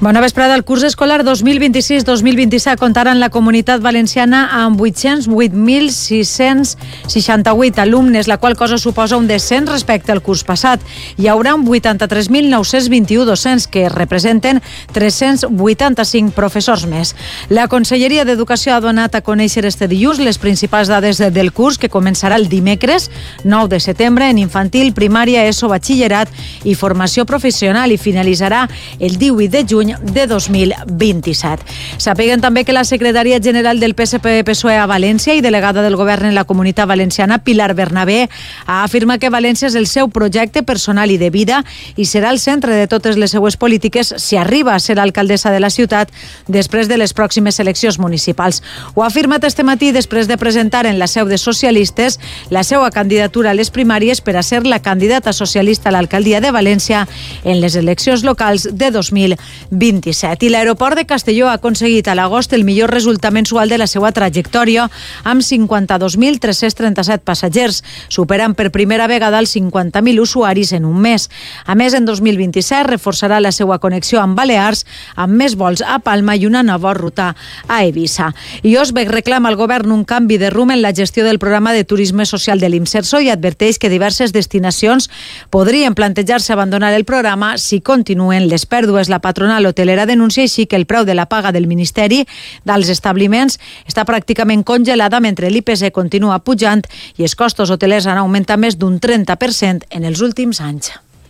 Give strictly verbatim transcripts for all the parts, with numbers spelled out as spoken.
Bona vesprada. El curs escolar dos mil vint-i-sis dos mil vint-i-set comptarà en la Comunitat Valenciana amb vuit-cents vuit mil sis-cents seixanta-vuit alumnes, la qual cosa suposa un descens respecte al curs passat. Hi haurà vuitanta-tres mil nou-cents vint-i-u docents, que representen tres-cents vuitanta-cinc professors més. La Conselleria d'Educació ha donat a conèixer este dilluns les principals dades del curs, que començarà el dimecres nou de setembre en infantil, primària, ESO, batxillerat i formació professional, i finalitzarà el divuit de juny de dos mil vint-i-set. Sapiguen també que la secretària general del P S P P S O E a València i delegada del govern en la Comunitat Valenciana, Pilar Bernabé, ha afirmat que València és el seu projecte personal i de vida i serà el centre de totes les seues polítiques si arriba a ser alcaldessa de la ciutat després de les pròximes eleccions municipals. Ho ha afirmat este matí després de presentar en la seu de Socialistes la seva candidatura a les primàries per a ser la candidata socialista a l'alcaldia de València en les eleccions locals de dos mil vint-i-set. I l'aeroport de Castelló ha aconseguit a l'agost el millor resultat mensual de la seva trajectòria, amb cinquanta-dos mil tres-cents trenta-set passatgers, superant per primera vegada els cinquanta mil usuaris en un mes. A més, en dos mil vint-i-set reforçarà la seva connexió amb Balears, amb més vols a Palma i una nova ruta a Eivissa. I Osbec reclama al govern un canvi de rumb en la gestió del programa de turisme social de l'Imserso i adverteix que diverses destinacions podrien plantejar-se abandonar el programa si continuen les pèrdues. La patronal hotelera denuncia així que el preu de la paga del Ministeri dels establiments està pràcticament congelada mentre l'I P C continua pujant i els costos hotelers han augmentat més d'un trenta per cent en els últims anys.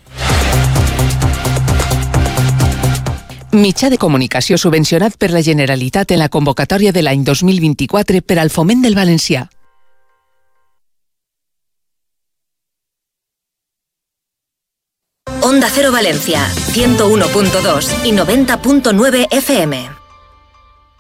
Mitjà de comunicació subvencionat per la Generalitat en la convocatòria de l'any dos mil vint-i-quatre per al foment del valencià. Onda Cero Valencia, ciento uno punto dos y noventa punto nueve F M.